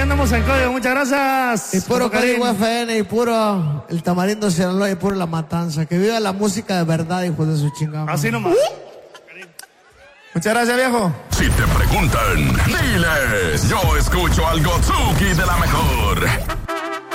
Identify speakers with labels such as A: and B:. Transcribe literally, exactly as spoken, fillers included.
A: andamos en código. Muchas gracias.
B: Y puro Código F N, y puro el Tamarindo Sinaloa, y puro La Matanza. Que viva la música de verdad, hijos de su chingada.
A: Así nomás. Muchas gracias, viejo.
C: Si te preguntan, diles, yo escucho al Gotsuki de la mejor.